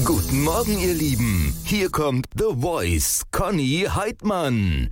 Guten Morgen, ihr Lieben. Hier kommt The Voice, Conny Heidmann.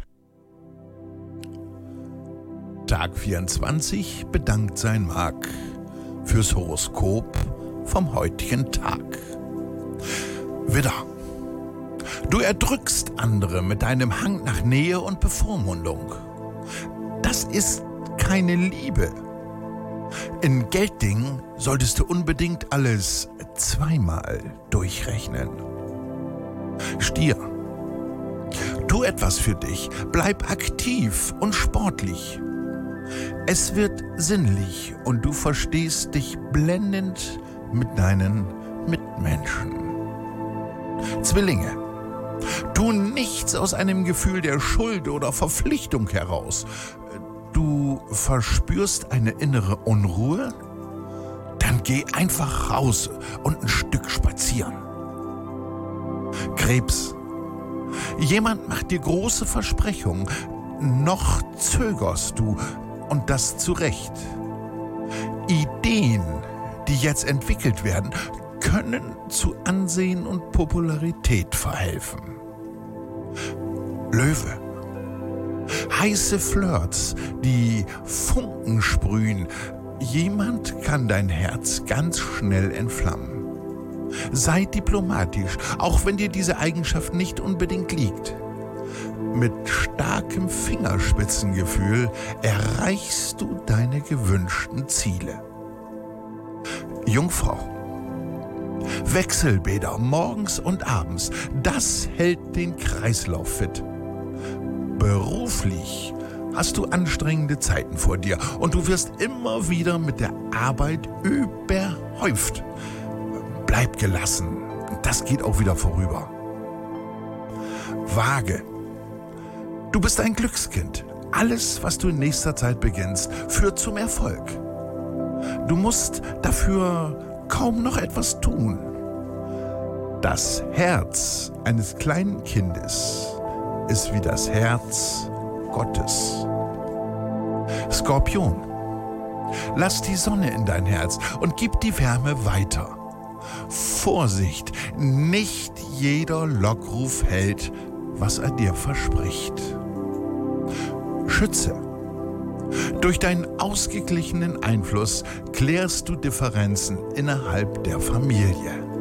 Tag 24 bedankt sein mag fürs Horoskop vom heutigen Tag. Widder, du erdrückst andere mit deinem Hang nach Nähe und Bevormundung. Das ist keine Liebe. In Gelddingen solltest du unbedingt alles zweimal durchrechnen. Stier, tu etwas für dich, bleib aktiv und sportlich. Es wird sinnlich und du verstehst dich blendend mit deinen Mitmenschen. Zwillinge, tu nichts aus einem Gefühl der Schuld oder Verpflichtung heraus. Du verspürst eine innere Unruhe? Dann geh einfach raus und ein Stück spazieren. Krebs, jemand macht dir große Versprechungen, noch zögerst du und das zu Recht. Ideen, die jetzt entwickelt werden, können zu Ansehen und Popularität verhelfen. Löwe, heiße Flirts, die Funken sprühen. Jemand kann dein Herz ganz schnell entflammen. Sei diplomatisch, auch wenn dir diese Eigenschaft nicht unbedingt liegt. Mit starkem Fingerspitzengefühl erreichst du deine gewünschten Ziele. Jungfrau, Wechselbäder morgens und abends, das hält den Kreislauf fit. Beruflich hast du anstrengende Zeiten vor dir und du wirst immer wieder mit der Arbeit überhäuft. Bleib gelassen, das geht auch wieder vorüber. Waage, du bist ein Glückskind. Alles, was du in nächster Zeit beginnst, führt zum Erfolg. Du musst dafür kaum noch etwas tun. Das Herz eines kleinen Kindes ist wie das Herz Gottes. Skorpion, lass die Sonne in dein Herz und gib die Wärme weiter. Vorsicht, nicht jeder Lockruf hält, was er dir verspricht. Schütze, durch deinen ausgeglichenen Einfluss klärst du Differenzen innerhalb der Familie.